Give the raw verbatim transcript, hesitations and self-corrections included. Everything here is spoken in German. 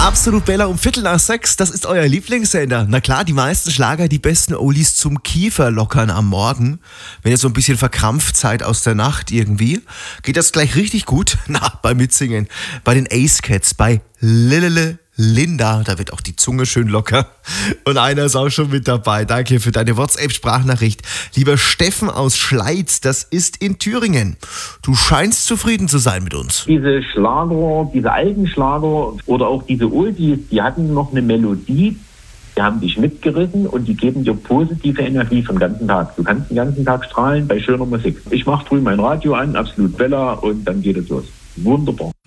Absolut Bella um Viertel nach sechs, das ist euer Lieblingssender. Na klar, die meisten Schlager, die besten Oldies zum Kieferlockern am Morgen. Wenn ihr so ein bisschen verkrampft seid aus der Nacht irgendwie, geht das gleich richtig gut. Na, beim Mitsingen, bei den Ace Cats, bei Lilele Linda, da wird auch die Zunge schön locker. Und einer ist auch schon mit dabei. Danke für deine WhatsApp-Sprachnachricht. Lieber Steffen aus Schleiz, das ist in Thüringen. Du scheinst zufrieden zu sein mit uns. Diese Schlager, diese alten Schlager oder auch diese Oldies, die hatten noch eine Melodie, die haben dich mitgerissen und die geben dir positive Energie für den ganzen Tag. Du kannst den ganzen Tag strahlen bei schöner Musik. Ich mache früh mein Radio an, Absolut Bella, und dann geht es los. Wunderbar.